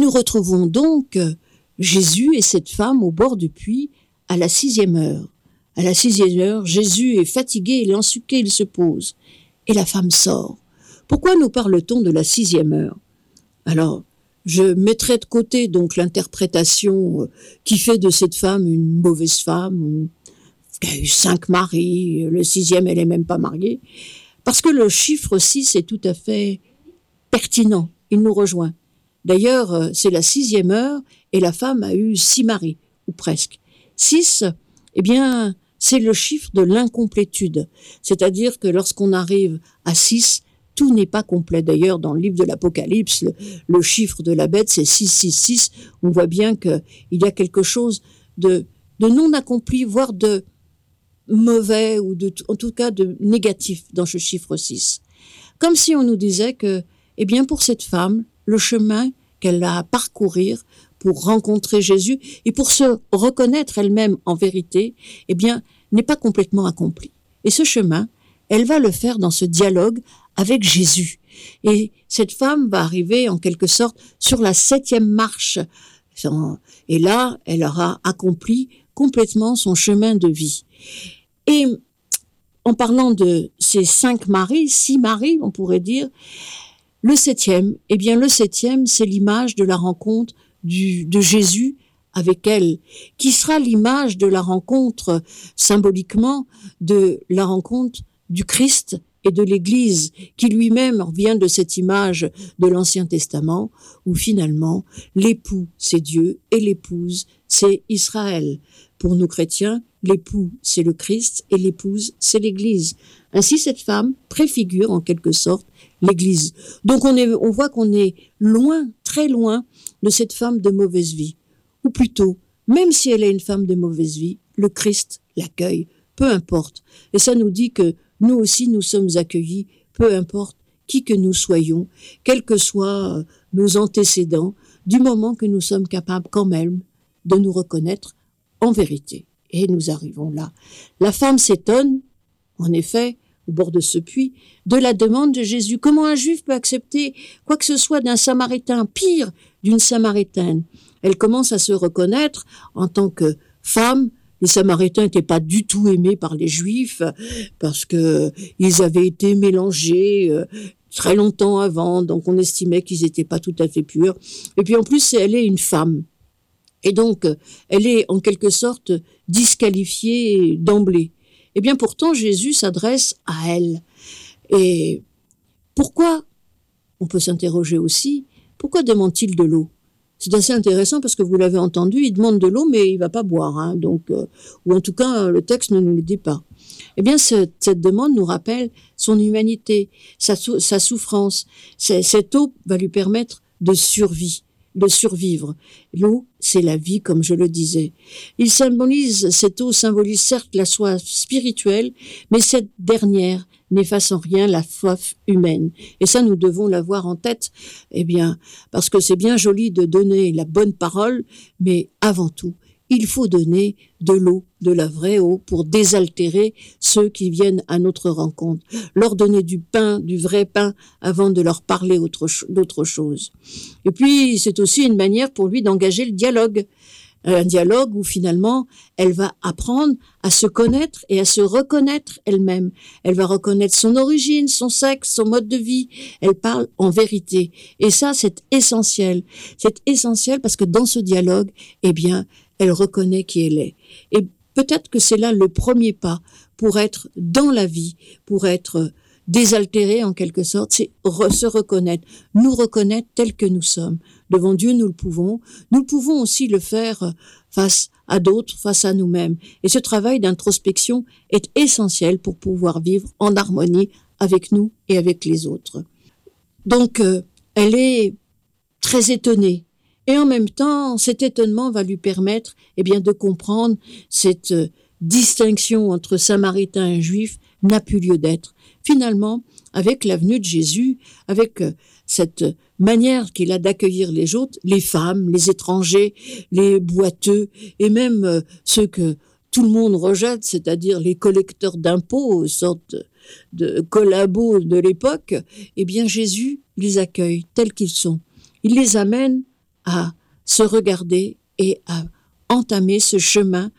nous retrouvons donc Jésus et cette femme au bord du puits à la 6e heure. À la 6e heure, Jésus est fatigué, il est ensuqué, il se pose. Et la femme sort. Pourquoi nous parle-t-on de la 6e heure? Alors, je mettrai de côté donc l'interprétation qui fait de cette femme une mauvaise femme, qui a eu 5 maris, le 6e, elle est même pas mariée, parce que le chiffre 6 est tout à fait pertinent, il nous rejoint. D'ailleurs, c'est la 6e heure et la femme a eu 6 maris, ou presque. 6, eh bien, c'est le chiffre de l'incomplétude, c'est-à-dire que lorsqu'on arrive à 6, tout n'est pas complet. D'ailleurs, dans le livre de l'Apocalypse, le chiffre de la bête, c'est 666. On voit bien qu'il y a quelque chose de non accompli, voire de mauvais, ou en tout cas de négatif dans ce chiffre 6. Comme si on nous disait que, eh bien, pour cette femme, le chemin qu'elle a à parcourir pour rencontrer Jésus et pour se reconnaître elle-même en vérité, eh bien, n'est pas complètement accompli. Et ce chemin, elle va le faire dans ce dialogue avec Jésus. Et cette femme va arriver en quelque sorte sur la 7e marche. Et là, elle aura accompli complètement son chemin de vie. Et en parlant de ces 5 maris, 6 maris, on pourrait dire, le 7e, eh bien le 7e, c'est l'image de la rencontre de Jésus avec elle, qui sera l'image de la rencontre, symboliquement, de la rencontre du Christ et de l'Église, qui lui-même vient de cette image de l'Ancien Testament, où finalement, l'époux, c'est Dieu, et l'épouse, c'est Israël. Pour nous chrétiens, l'époux, c'est le Christ, et l'épouse, c'est l'Église. Ainsi, cette femme préfigure, en quelque sorte, l'Église. Donc, on voit qu'on est loin, très loin, de cette femme de mauvaise vie. Ou plutôt, même si elle est une femme de mauvaise vie, le Christ l'accueille, peu importe. Et ça nous dit que nous aussi, nous sommes accueillis, peu importe qui que nous soyons, quels que soient nos antécédents, du moment que nous sommes capables quand même de nous reconnaître en vérité. Et nous arrivons là. La femme s'étonne, en effet, au bord de ce puits, de la demande de Jésus. Comment un juif peut accepter quoi que ce soit d'un samaritain, pire, d'une samaritaine? Elle commence à se reconnaître en tant que femme. Les Samaritains n'étaient pas du tout aimés par les Juifs parce que ils avaient été mélangés très longtemps avant, donc on estimait qu'ils n'étaient pas tout à fait purs. Et puis en plus, elle est une femme. Et donc, elle est en quelque sorte disqualifiée d'emblée. Eh bien pourtant, Jésus s'adresse à elle. Et pourquoi, on peut s'interroger aussi, pourquoi demande-t-il de l'eau? C'est assez intéressant parce que vous l'avez entendu, il demande de l'eau, mais il va pas boire, hein, donc, ou en tout cas, le texte ne nous le dit pas. Eh bien, cette demande nous rappelle son humanité, sa souffrance. Cette eau va lui permettre de survivre. L'eau, c'est la vie, comme je le disais. Cette eau symbolise certes la soif spirituelle, mais cette dernière n'efface en rien la soif humaine. Et ça, nous devons l'avoir en tête, eh bien, parce que c'est bien joli de donner la bonne parole, mais avant tout, il faut donner de l'eau, de la vraie eau, pour désaltérer ceux qui viennent à notre rencontre. Leur donner du pain, du vrai pain, avant de leur parler d'autre chose. Et puis, c'est aussi une manière pour lui d'engager le dialogue. Un dialogue où finalement, elle va apprendre à se connaître et à se reconnaître elle-même. Elle va reconnaître son origine, son sexe, son mode de vie. Elle parle en vérité. Et ça, c'est essentiel. C'est essentiel parce que dans ce dialogue, eh bien, elle reconnaît qui elle est. Et peut-être que c'est là le premier pas pour être dans la vie, pour être désaltéré en quelque sorte, c'est se reconnaître, nous reconnaître tels que nous sommes. Devant Dieu, nous le pouvons. Nous pouvons aussi le faire face à d'autres, face à nous-mêmes. Et ce travail d'introspection est essentiel pour pouvoir vivre en harmonie avec nous et avec les autres. Donc, elle est très étonnée. Et en même temps, cet étonnement va lui permettre, eh bien, de comprendre cette distinction entre Samaritains et Juifs n'a plus lieu d'être. Finalement, avec la venue de Jésus, avec cette manière qu'il a d'accueillir les autres, les femmes, les étrangers, les boiteux, et même ceux que tout le monde rejette, c'est-à-dire les collecteurs d'impôts, sorte de collabos de l'époque, eh bien Jésus les accueille tels qu'ils sont. Il les amène à se regarder et à entamer ce chemin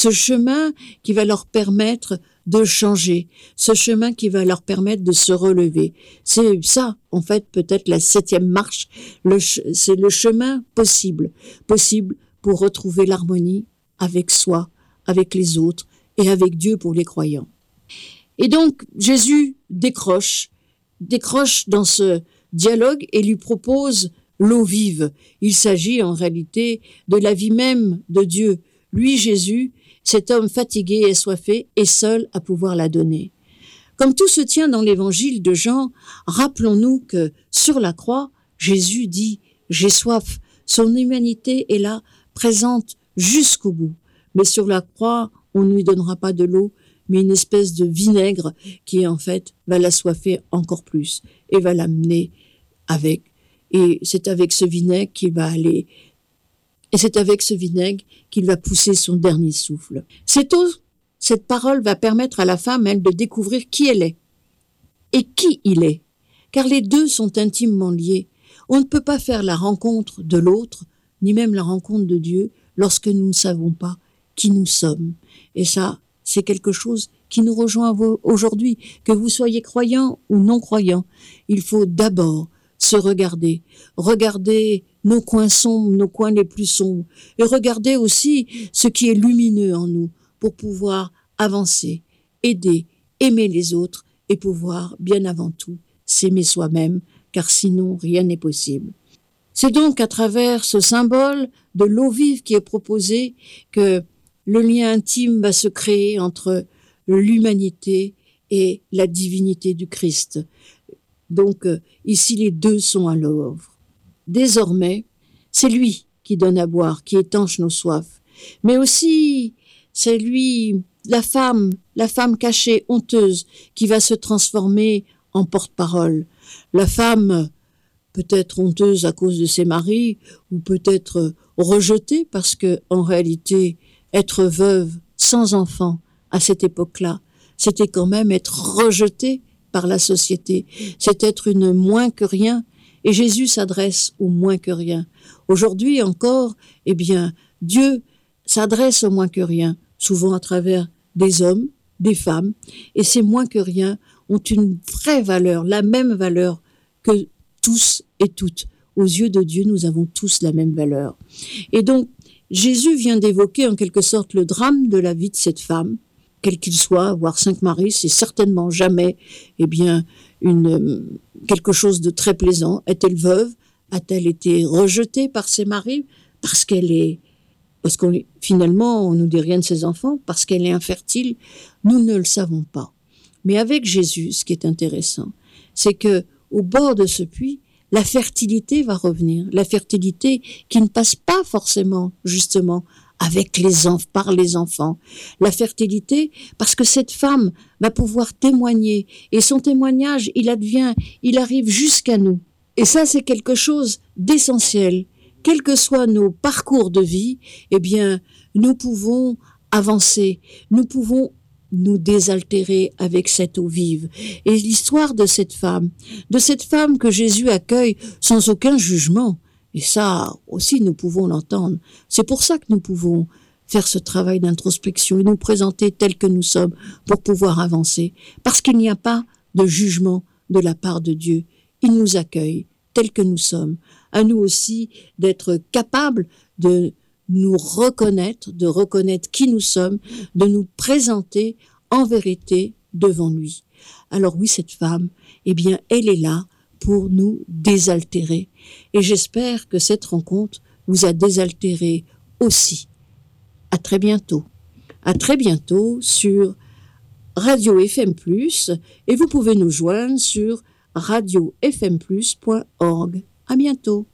qui va leur permettre de changer, ce chemin qui va leur permettre de se relever. C'est ça, en fait, peut-être la 7e marche, c'est le chemin possible pour retrouver l'harmonie avec soi, avec les autres et avec Dieu pour les croyants. Et donc, Jésus décroche dans ce dialogue et lui propose l'eau vive. Il s'agit en réalité de la vie même de Dieu. Lui, Jésus, cet homme fatigué et assoiffé, est seul à pouvoir la donner. Comme tout se tient dans l'évangile de Jean, rappelons-nous que sur la croix, Jésus dit « J'ai soif ». Son humanité est là, présente jusqu'au bout. Mais sur la croix, on ne lui donnera pas de l'eau, mais une espèce de vinaigre qui, en fait, va l'assoiffer encore plus et va l'amener avec. Et c'est avec ce vinaigre qu'il va aller, et c'est avec ce vinaigre qu'il va pousser son dernier souffle. Cette parole va permettre à la femme, elle, de découvrir qui elle est et qui il est, car les deux sont intimement liés. On ne peut pas faire la rencontre de l'autre, ni même la rencontre de Dieu, lorsque nous ne savons pas qui nous sommes. Et ça, c'est quelque chose qui nous rejoint aujourd'hui, que vous soyez croyant ou non croyant. Il faut d'abord se regarder nos coins sombres, nos coins les plus sombres, et regarder aussi ce qui est lumineux en nous pour pouvoir avancer, aider, aimer les autres et pouvoir, bien avant tout, s'aimer soi-même, car sinon rien n'est possible. C'est donc à travers ce symbole de l'eau vive qui est proposé que le lien intime va se créer entre l'humanité et la divinité du Christ. Donc ici les deux sont à l'œuvre. Désormais, c'est lui qui donne à boire, qui étanche nos soifs. Mais aussi, c'est lui, la femme cachée, honteuse, qui va se transformer en porte-parole. La femme, peut-être honteuse à cause de ses maris, ou peut-être rejetée parce que, en réalité, être veuve sans enfant à cette époque-là, c'était quand même être rejetée par la société. C'est être une moins que rien. Et Jésus s'adresse au moins que rien. Aujourd'hui encore, eh bien, Dieu s'adresse au moins que rien, souvent à travers des hommes, des femmes, et ces moins que rien ont une vraie valeur, la même valeur que tous et toutes. Aux yeux de Dieu, nous avons tous la même valeur. Et donc, Jésus vient d'évoquer en quelque sorte le drame de la vie de cette femme, quel qu'il soit, avoir 5 maris, c'est certainement jamais, eh bien, quelque chose de très plaisant. Est-elle veuve? A-t-elle été rejetée par ses maris? Parce finalement, on nous dit rien de ses enfants, parce qu'elle est infertile? Nous ne le savons pas. Mais avec Jésus, ce qui est intéressant, c'est que au bord de ce puits, la fertilité va revenir. La fertilité qui ne passe pas forcément, justement, par les enfants. La fertilité, parce que cette femme va pouvoir témoigner, et son témoignage, il arrive jusqu'à nous. Et ça, c'est quelque chose d'essentiel. Quels que soient nos parcours de vie, eh bien, nous pouvons avancer, nous pouvons nous désaltérer avec cette eau vive. Et l'histoire de cette femme que Jésus accueille sans aucun jugement, et ça aussi nous pouvons l'entendre. C'est pour ça que nous pouvons faire ce travail d'introspection et nous présenter tels que nous sommes pour pouvoir avancer. Parce qu'il n'y a pas de jugement de la part de Dieu. Il nous accueille tels que nous sommes. À nous aussi d'être capables de nous reconnaître, de reconnaître qui nous sommes, de nous présenter en vérité devant lui. Alors oui, cette femme, eh bien, elle est là pour nous désaltérer. Et j'espère que cette rencontre vous a désaltéré aussi. À très bientôt. À très bientôt sur Radio FM+, et vous pouvez nous joindre sur radiofmplus.org. À bientôt.